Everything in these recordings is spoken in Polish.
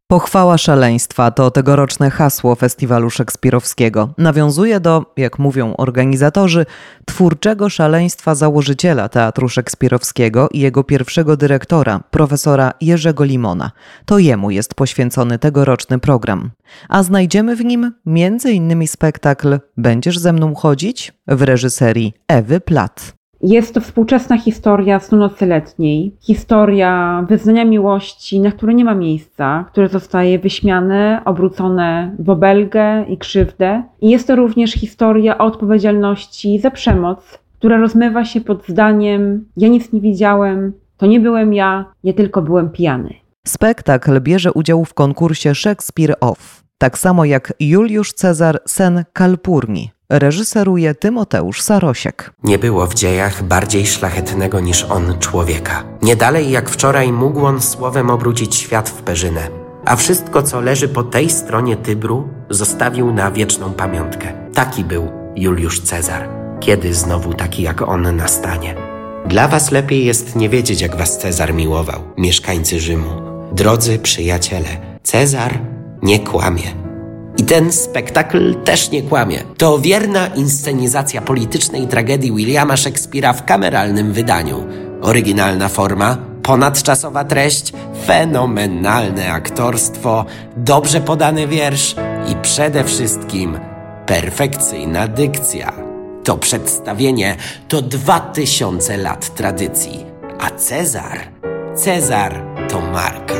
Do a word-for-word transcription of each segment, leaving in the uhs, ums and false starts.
Pochwała szaleństwa to tegoroczne hasło Festiwalu Szekspirowskiego. Nawiązuje do, jak mówią organizatorzy, twórczego szaleństwa założyciela Teatru Szekspirowskiego i jego pierwszego dyrektora, profesora Jerzego Limona. To jemu jest poświęcony tegoroczny program. A znajdziemy w nim między innymi spektakl Będziesz ze mną chodzić? W reżyserii Ewy Platt. Jest to współczesna historia snu nocy letniej, historia wyznania miłości, na które nie ma miejsca, które zostaje wyśmiane, obrócone w obelgę i krzywdę. I jest to również historia o odpowiedzialności za przemoc, która rozmywa się pod zdaniem: ja nic nie widziałem, to nie byłem ja, ja tylko byłem pijany. Spektakl bierze udział w konkursie Shakespeare Off, tak samo jak Juliusz Cezar Sen Kalpurni. Reżyseruje Tymoteusz Sarosiek. Nie było w dziejach bardziej szlachetnego niż on człowieka. Nie dalej jak wczoraj mógł on słowem obrócić świat w perzynę. A wszystko, co leży po tej stronie Tybru, zostawił na wieczną pamiątkę. Taki był Juliusz Cezar. Kiedy znowu taki jak on nastanie? Dla was lepiej jest nie wiedzieć, jak was Cezar miłował, mieszkańcy Rzymu. Drodzy przyjaciele, Cezar nie kłamie. I ten spektakl też nie kłamie. To wierna inscenizacja politycznej tragedii Williama Shakespeare'a w kameralnym wydaniu. Oryginalna forma, ponadczasowa treść, fenomenalne aktorstwo, dobrze podany wiersz i przede wszystkim perfekcyjna dykcja. To przedstawienie to dwa tysiące lat tradycji, a Cezar, Cezar to marka.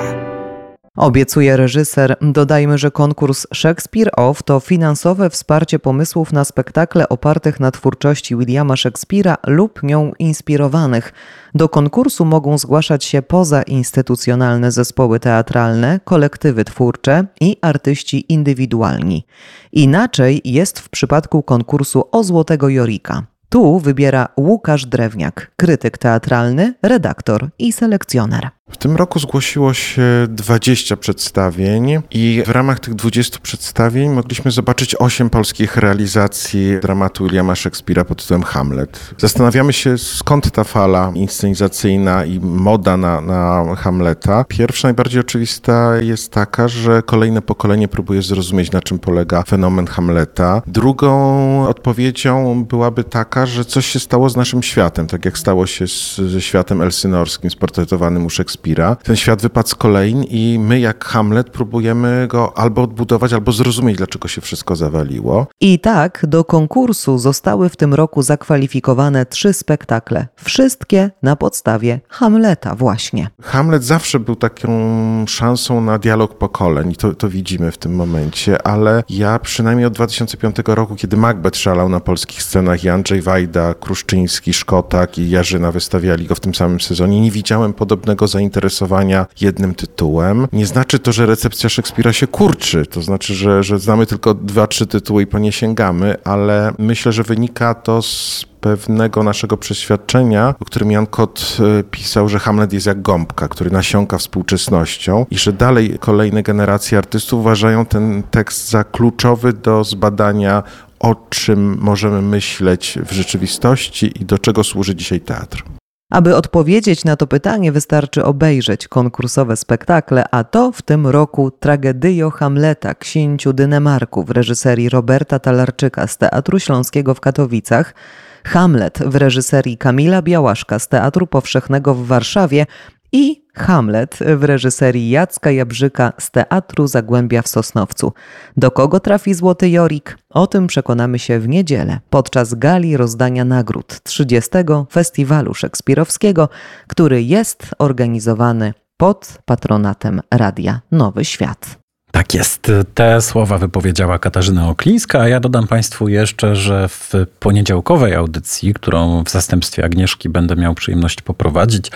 Obiecuje reżyser. Dodajmy, że konkurs Shakespeare Off to finansowe wsparcie pomysłów na spektakle opartych na twórczości Williama Shakespeare'a lub nią inspirowanych. Do konkursu mogą zgłaszać się pozainstytucjonalne zespoły teatralne, kolektywy twórcze i artyści indywidualni. Inaczej jest w przypadku konkursu o Złotego Jorika. Tu wybiera Łukasz Drewniak, krytyk teatralny, redaktor i selekcjoner. W tym roku zgłosiło się dwadzieścia przedstawień i w ramach tych dwudziestu przedstawień mogliśmy zobaczyć osiem polskich realizacji dramatu Williama Shakespeare'a pod tytułem Hamlet. Zastanawiamy się, skąd ta fala inscenizacyjna i moda na, na Hamleta. Pierwsza, najbardziej oczywista jest taka, że kolejne pokolenie próbuje zrozumieć, na czym polega fenomen Hamleta. Drugą odpowiedzią byłaby taka, że coś się stało z naszym światem, tak jak stało się z, ze światem elsynorskim, sportretowanym u Shakespeare'a. Ten świat wypadł z kolei i my jak Hamlet próbujemy go albo odbudować, albo zrozumieć, dlaczego się wszystko zawaliło. I tak do konkursu zostały w tym roku zakwalifikowane trzy spektakle. Wszystkie na podstawie Hamleta właśnie. Hamlet zawsze był taką szansą na dialog pokoleń. To, to widzimy w tym momencie, ale ja przynajmniej od dwa tysiące piątego roku, kiedy Macbeth szalał na polskich scenach i Andrzej Wajda, Kruszczyński, Szkotak i Jarzyna wystawiali go w tym samym sezonie, nie widziałem podobnego zainteresowania jednym tytułem. Nie znaczy to, że recepcja Szekspira się kurczy, to znaczy, że, że znamy tylko dwa, trzy tytuły i po nie sięgamy, ale myślę, że wynika to z pewnego naszego przeświadczenia, o którym Jan Kot pisał, że Hamlet jest jak gąbka, który nasiąka współczesnością i że dalej kolejne generacje artystów uważają ten tekst za kluczowy do zbadania, o czym możemy myśleć w rzeczywistości i do czego służy dzisiaj teatr. Aby odpowiedzieć na to pytanie, wystarczy obejrzeć konkursowe spektakle, a to w tym roku Tragedyjo Hamleta, Księciu Dynemarku w reżyserii Roberta Talarczyka z Teatru Śląskiego w Katowicach, Hamlet w reżyserii Kamila Białaszka z Teatru Powszechnego w Warszawie i Hamlet w reżyserii Jacka Jabrzyka z Teatru Zagłębia w Sosnowcu. Do kogo trafi Złoty Jorik? O tym przekonamy się w niedzielę podczas gali rozdania nagród trzydziestego Festiwalu Szekspirowskiego, który jest organizowany pod patronatem Radia Nowy Świat. Tak jest. Te słowa wypowiedziała Katarzyna Oklińska, a ja dodam Państwu jeszcze, że w poniedziałkowej audycji, którą w zastępstwie Agnieszki będę miał przyjemność poprowadzić,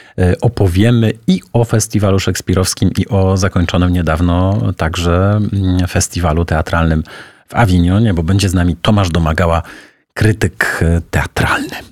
opowiemy i o Festiwalu Szekspirowskim, i o zakończonym niedawno także festiwalu teatralnym w Awinionie, bo będzie z nami Tomasz Domagała, krytyk teatralny.